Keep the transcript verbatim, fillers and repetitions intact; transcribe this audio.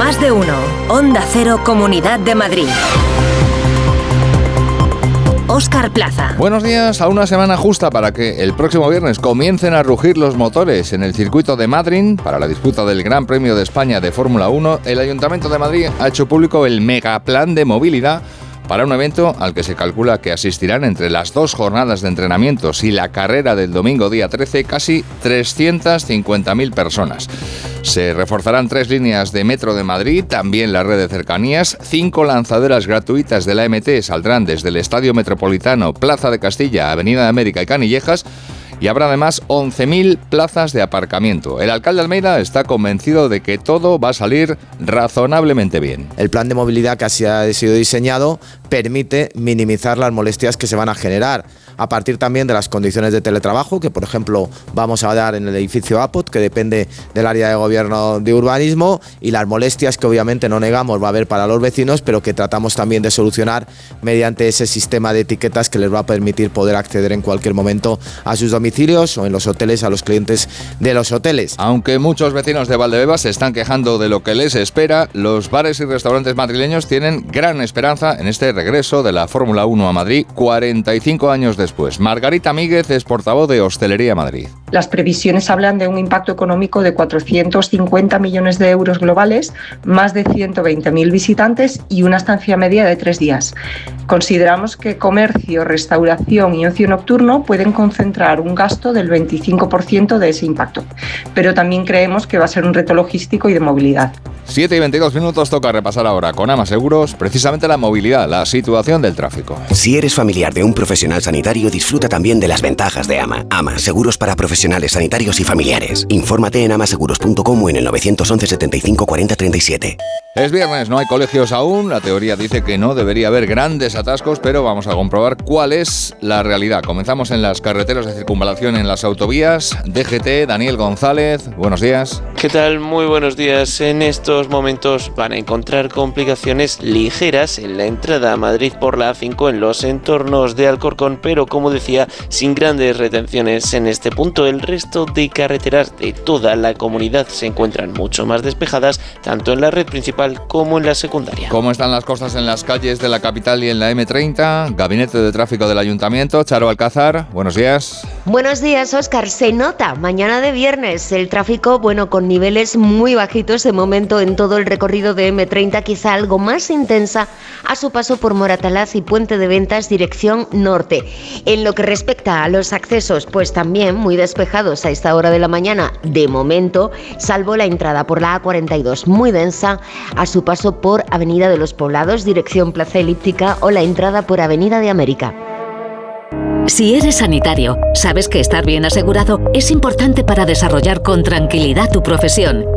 Más de uno. Onda Cero, Comunidad de Madrid. Óscar Plaza. Buenos días. A una semana justa para que el próximo viernes comiencen a rugir los motores en el circuito de Madrid para la disputa del Gran Premio de España de Fórmula uno, el Ayuntamiento de Madrid ha hecho público el megaplan de movilidad para un evento al que se calcula que asistirán entre las dos jornadas de entrenamientos y la carrera del domingo día trece casi trescientas cincuenta mil personas. Se reforzarán tres líneas de metro de Madrid, también la red de cercanías, cinco lanzaderas gratuitas de la M T saldrán desde el Estadio Metropolitano, Plaza de Castilla, Avenida de América y Canillejas, y habrá además once mil plazas de aparcamiento. El alcalde Almeida está convencido de que todo va a salir razonablemente bien. El plan de movilidad que así ha sido diseñado permite minimizar las molestias que se van a generar, a partir también de las condiciones de teletrabajo, que por ejemplo vamos a dar en el edificio A P O T, que depende del área de gobierno de urbanismo, y las molestias que obviamente no negamos va a haber para los vecinos, pero que tratamos también de solucionar mediante ese sistema de etiquetas que les va a permitir poder acceder en cualquier momento a sus domicilios o en los hoteles a los clientes de los hoteles. Aunque muchos vecinos de Valdebebas se están quejando de lo que les espera, los bares y restaurantes madrileños tienen gran esperanza en este regreso de la Fórmula uno a Madrid cuarenta y cinco años después. Margarita Míguez es portavoz de Hostelería Madrid. Las previsiones hablan de un impacto económico de cuatrocientos cincuenta millones de euros globales, más de ciento veinte mil visitantes y una estancia media de tres días. Consideramos que comercio, restauración y ocio nocturno pueden concentrar un gasto del veinticinco por ciento de ese impacto, pero también creemos que va a ser un reto logístico y de movilidad. siete y veintidós minutos, toca repasar ahora con Ama Seguros precisamente la movilidad, la situación del tráfico. Si eres familiar de un profesional sanitario, disfruta también de las ventajas de Ama. Ama, seguros para profesionales sanitarios y familiares. Infórmate en amaseguros punto com o en el nueve once setenta y cinco cuarenta treinta y siete. Es viernes, no hay colegios aún. La teoría dice que no debería haber grandes atascos, pero vamos a comprobar cuál es la realidad. Comenzamos en las carreteras de circunvalación, en las autovías. D G T, Daniel González, buenos días. ¿Qué tal? Muy buenos días. En estos momentos van a encontrar complicaciones ligeras en la entrada a Madrid por la A cinco en los entornos de Alcorcón, pero como decía, sin grandes retenciones en este punto. El resto de carreteras de toda la comunidad se encuentran mucho más despejadas, tanto en la red principal como en la secundaria. ¿Cómo están las cosas en las calles de la capital y en la eme treinta? Gabinete de Tráfico del Ayuntamiento, Charo Alcázar, buenos días. Buenos días, Óscar. Se nota mañana de viernes el tráfico, bueno, con niveles muy bajitos de momento en todo el recorrido de eme treinta, quizá algo más intensa a su paso por Moratalaz y Puente de Ventas dirección norte. En lo que respecta a los accesos, pues también muy despejados a esta hora de la mañana de momento, salvo la entrada por la A cuarenta y dos muy densa a su paso por Avenida de los Poblados dirección Plaza Elíptica o la entrada por Avenida de América. Si eres sanitario, sabes que estar bien asegurado es importante para desarrollar con tranquilidad tu profesión.